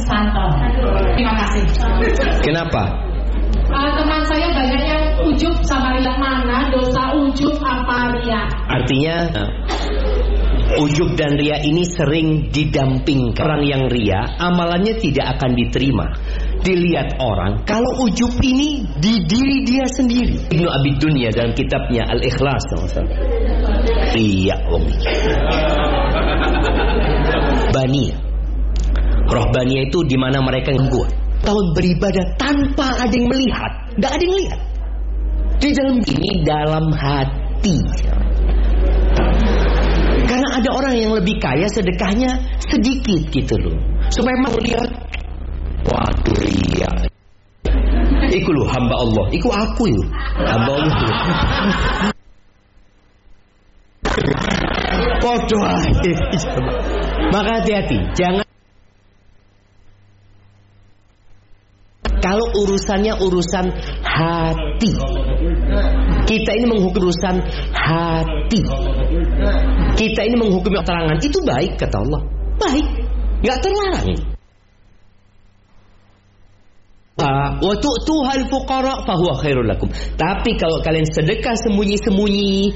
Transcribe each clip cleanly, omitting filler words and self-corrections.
Santo. Terima kasih. Kenapa? Teman saya banyak yang ujub sama riya. Mana dosa ujub apa riya? Artinya ujub dan riya ini sering didampingkan. Orang yang riya amalannya tidak akan diterima. Dilihat orang, kalau ujub ini di diri dia sendiri. Ibnu Abi Dunya dalam kitabnya Al-Ikhlas, riya Bania. Rohbania itu di mana mereka membuat tahun beribadah tanpa ada yang melihat, nggak ada yang lihat. Di dalam ini dalam hati. Karena ada orang yang lebih kaya sedekahnya sedikit gitu loh, supaya mau lihat. Waduh iya. Iku loh hamba Allah, iku aku yuk hamba Allah. Podo aja. Maka hati-hati, jangan. Kalau urusannya urusan hati, kita ini menghukum urusan hati. Kita ini menghukumi keterangan itu baik kata Allah, baik, nggak terlarang. Wa tu'tuhal fuqara fahuwa khairul lakum. Tapi kalau kalian sedekah sembunyi-sembunyi,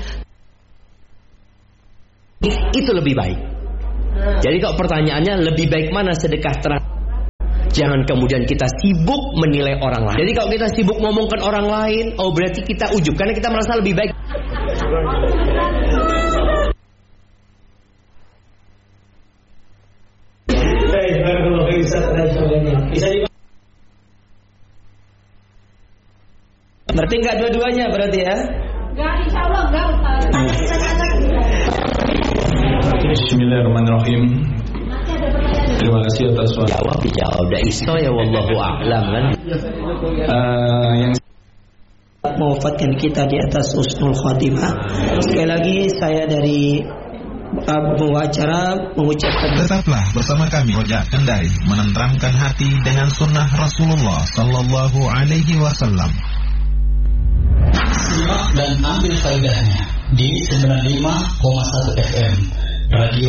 itu lebih baik. Jadi kalau pertanyaannya lebih baik mana sedekah terang? Jangan kemudian kita sibuk menilai orang lain. Jadi kalau kita sibuk ngomongkan orang lain, oh berarti kita ujub karena kita merasa lebih baik. Berarti enggak dua-duanya berarti ya? Enggak, insya Allah enggak. Bismillahirrahmanirrahim. Terima kasih atas waktu. Jawab dah iso ya wallahu a'lam kan. Yang mewafatkan kita di atas husnul khatimah. Sekali lagi saya dari pembawa acara mengucapkan. Tetaplah bersama kami Rojak Kendari menenteramkan hati dengan sunnah Rasulullah Sallallahu Alaihi Wasallam. Simak dan ambil faedahnya di 95,1 FM Radio